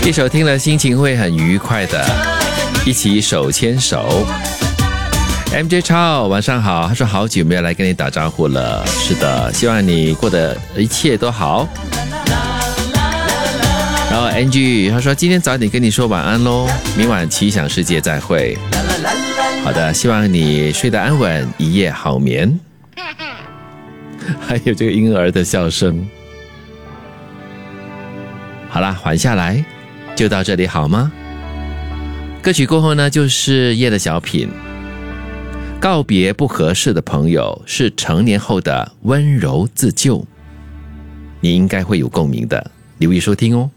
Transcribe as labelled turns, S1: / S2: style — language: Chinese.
S1: 一首听了心情会很愉快的，一起手牵手。MJ 超晚上好，他说好久没有来跟你打招呼了。是的，希望你过得一切都好。然后 NG 他说今天早点跟你说晚安咯，明晚奇想世界再会。好的，希望你睡得安稳，一夜好眠。还有这个婴儿的笑声。好啦，缓下来，就到这里好吗？歌曲过后呢，就是夜的小品。告别不合适的朋友是成年后的温柔自救，你应该会有共鸣的，留意收听哦。